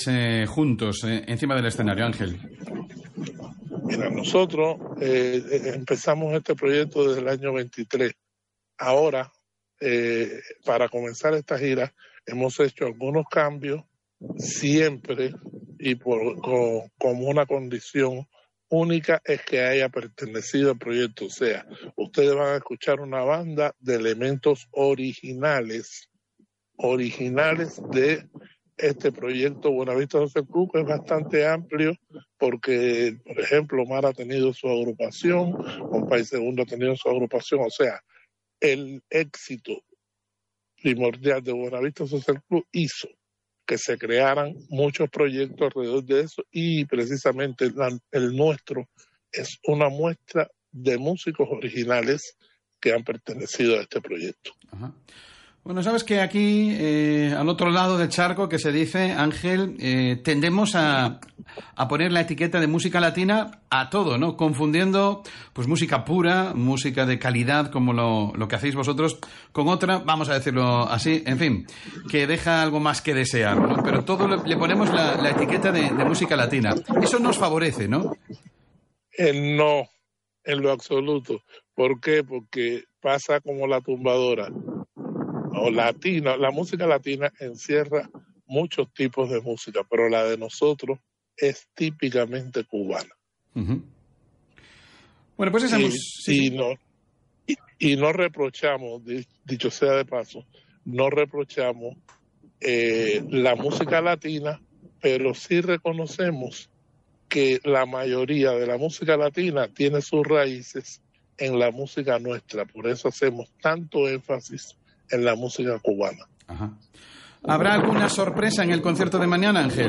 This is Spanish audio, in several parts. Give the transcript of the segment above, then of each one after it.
estáis juntos encima del escenario, Ángel? Mira, nosotros empezamos este proyecto desde el año 23. Ahora, para comenzar esta gira, hemos hecho algunos cambios siempre y como una condición única es que haya pertenecido al proyecto. O sea, ustedes van a escuchar una banda de elementos originales de este proyecto Buenavista Social Club, que es bastante amplio porque, por ejemplo, Omar ha tenido su agrupación, Compay Segundo ha tenido su agrupación. O sea, el éxito primordial de Buenavista Social Club hizo que se crearan muchos proyectos alrededor de eso, y precisamente el nuestro es una muestra de músicos originales que han pertenecido a este proyecto. Ajá. Bueno, sabes que aquí, al otro lado del charco, que se dice, Ángel, tendemos a poner la etiqueta de música latina a todo, ¿no? Confundiendo pues música pura, música de calidad, como lo que hacéis vosotros, con otra, vamos a decirlo así, en fin, que deja algo más que desear, ¿no? Pero todo le ponemos la etiqueta de música latina. Eso nos favorece, ¿no? No, en lo absoluto. ¿Por qué? Porque pasa como la tumbadora. O latina, la música latina encierra muchos tipos de música, pero la de nosotros es típicamente cubana. Uh-huh. Bueno, pues esa y no reprochamos, dicho sea de paso, no reprochamos la música latina, pero sí reconocemos que la mayoría de la música latina tiene sus raíces en la música nuestra. Por eso hacemos tanto énfasis en la música cubana. Ajá. ¿Habrá alguna sorpresa en el concierto de mañana, Ángel?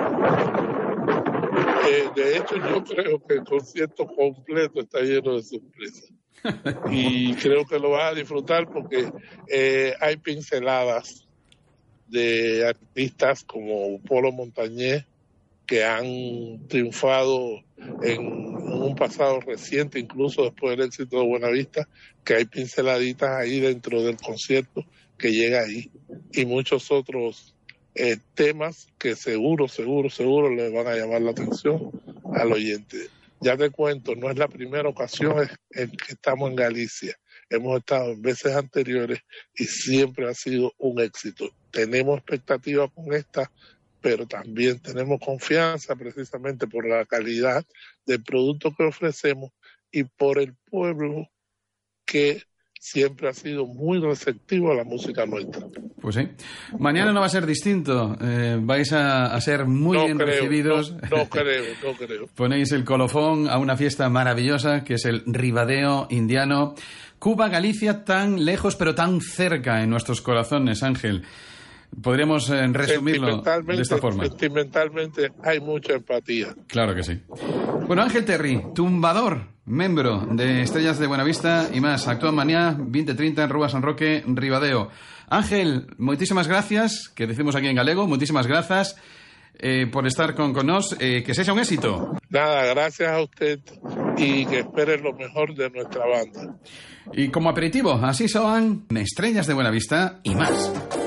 De hecho, yo creo que el concierto completo está lleno de sorpresas. Y creo que lo vas a disfrutar porque hay pinceladas de artistas como Polo Montañés que han triunfado en un pasado reciente, incluso después del éxito de Buenavista, que hay pinceladitas ahí dentro del concierto que llega ahí, y muchos otros temas que seguro le van a llamar la atención al oyente. Ya te cuento, no es la primera ocasión en que estamos en Galicia. Hemos estado en veces anteriores y siempre ha sido un éxito. Tenemos expectativas con esta, pero también tenemos confianza precisamente por la calidad del producto que ofrecemos y por el pueblo que siempre ha sido muy receptivo a la música nuestra. Pues sí. Mañana no va a ser distinto. Vais a ser muy bien recibidos. No creo. Ponéis el colofón a una fiesta maravillosa que es el Ribadeo indiano. Cuba, Galicia, tan lejos pero tan cerca en nuestros corazones, Ángel. Podríamos resumirlo de esta forma. Sentimentalmente hay mucha empatía. Claro que sí. Bueno, Ángel Terry, tumbador, miembro de Estrellas de Buenavista y más. Actúa mañana 20:30 en Rúa San Roque, Ribadeo. Ángel, muchísimas gracias, que decimos aquí en galego, muchísimas gracias por estar con nos, que sea un éxito. Nada, gracias a usted y que esperen lo mejor de nuestra banda. Y como aperitivo, así son Estrellas de Buenavista y más.